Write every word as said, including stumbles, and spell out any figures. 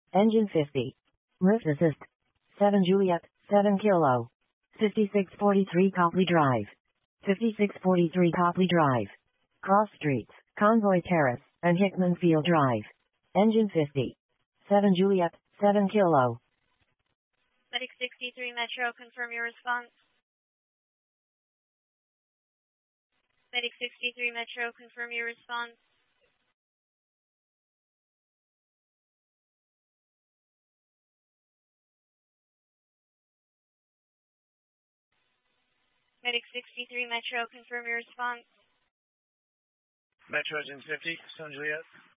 Engine fifty. Lift assist. seven Juliet, seven Kilo. fifty-six forty-three Copley Drive. fifty-six forty-three Copley Drive. Cross Streets, Convoy Terrace, and Hickman Field Drive. Engine fifty. seven Juliet, seven Kilo. Medic sixty-three Metro, confirm your response. Medic sixty-three Metro, confirm your response. Medic sixty-three Metro, confirm your response. Metro Engine fifty, seven Juliet.